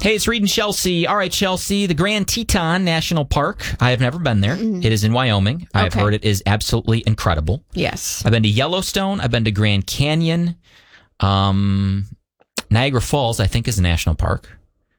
Hey, it's Reed and Chelsea. All right, Chelsea, the Grand Teton National Park. I have never been there. It is in Wyoming. I have heard it is absolutely incredible. Yes. I've been to Yellowstone. I've been to Grand Canyon. Niagara Falls, I think, is a national park.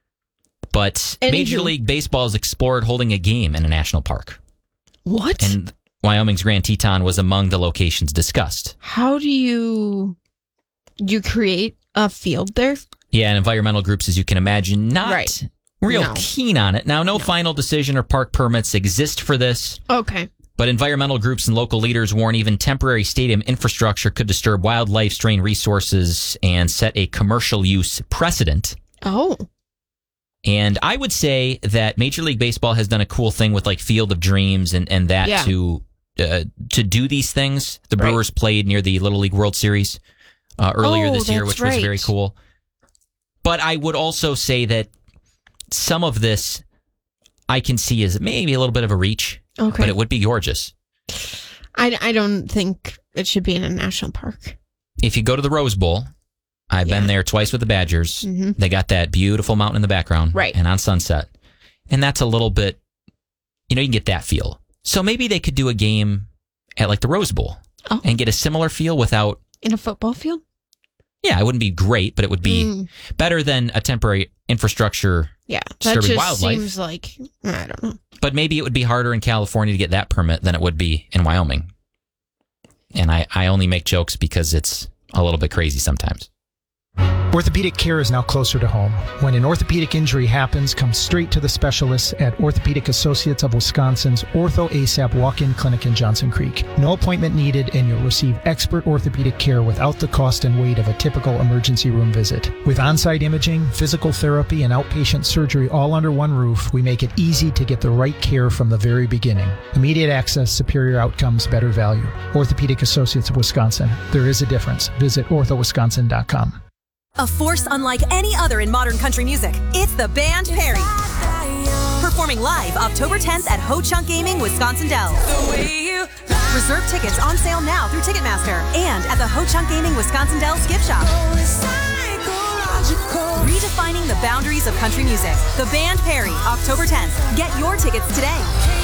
But Major League Baseball has explored holding a game in a national park. What? And Wyoming's Grand Teton was among the locations discussed. How do you create a field there? Yeah, and environmental groups, as you can imagine, not keen on it. Now, no final decision or park permits exist for this. Okay. But environmental groups and local leaders warn even temporary stadium infrastructure could disturb wildlife, strain resources, and set a commercial use precedent. Oh. And I would say that Major League Baseball has done a cool thing with like Field of Dreams and that to do these things. The Brewers played near the Little League World Series earlier this year, which was very cool. But I would also say that some of this I can see as maybe a little bit of a reach. Okay. But it would be gorgeous. I don't think it should be in a national park. If you go to the Rose Bowl, I've been there twice with the Badgers. Mm-hmm. They got that beautiful mountain in the background. Right. And on Sunset. And that's a little bit, you can get that feel. So maybe they could do a game at like the Rose Bowl and get a similar feel without... In a football field? Yeah, it wouldn't be great, but it would be better than a temporary infrastructure disturbing wildlife. That just seems like, I don't know. But maybe it would be harder in California to get that permit than it would be in Wyoming. And I only make jokes because it's a little bit crazy sometimes. Orthopedic care is now closer to home. When an orthopedic injury happens, come straight to the specialists at Orthopedic Associates of Wisconsin's Ortho ASAP walk-in clinic in Johnson Creek. No appointment needed, and you'll receive expert orthopedic care without the cost and weight of a typical emergency room visit. With on-site imaging, physical therapy, and outpatient surgery all under one roof, we make it easy to get the right care from the very beginning. Immediate access, superior outcomes, better value. Orthopedic Associates of Wisconsin. There is a difference. Visit orthowisconsin.com. A force unlike any other in modern country music. It's the band Perry. Performing live October 10th at Ho Chunk Gaming, Wisconsin Dells. Reserve tickets on sale now through Ticketmaster and at the Ho Chunk Gaming Wisconsin Dells gift shop. Redefining the boundaries of country music. The band Perry, October 10th. Get your tickets today.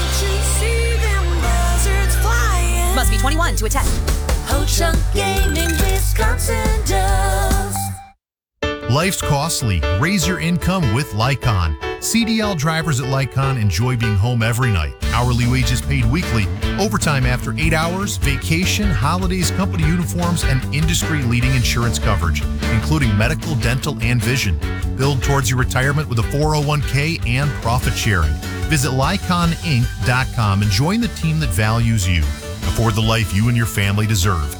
Must be 21 to attend. Ho Chunk Gaming, Wisconsin Dells. Life's costly. Raise your income with Lycon. CDL drivers at Lycon enjoy being home every night. Hourly wages paid weekly, overtime after 8 hours, vacation, holidays, company uniforms, and industry-leading insurance coverage, including medical, dental, and vision. Build towards your retirement with a 401k and profit sharing. Visit LyconInc.com and join the team that values you. Afford the life you and your family deserve.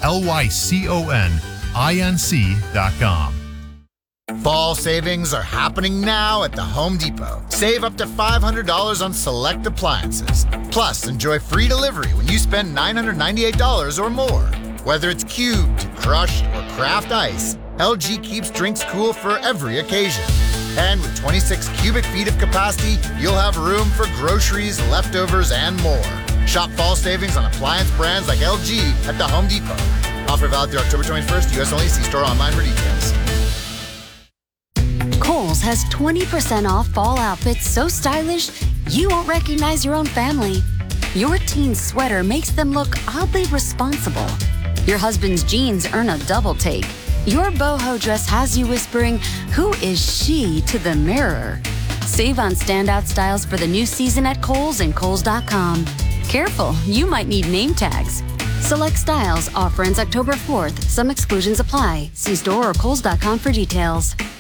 LYCONINC.com. Fall savings are happening now at the Home Depot. Save up to $500 on select appliances. Plus, enjoy free delivery when you spend $998 or more. Whether it's cubed, crushed, or craft ice, LG keeps drinks cool for every occasion. And with 26 cubic feet of capacity, you'll have room for groceries, leftovers, and more. Shop fall savings on appliance brands like LG at the Home Depot. Offer valid through October 21st, U.S. only. See store online for details. Kohl's has 20% off fall outfits so stylish you won't recognize your own family. Your teen's sweater makes them look oddly responsible. Your husband's jeans earn a double take. Your boho dress has you whispering, "Who is she?" to the mirror. Save on standout styles for the new season at Kohl's and Kohl's.com. Careful, you might need name tags. Select styles. Offer ends October 4th. Some exclusions apply. See store or Kohl's.com for details.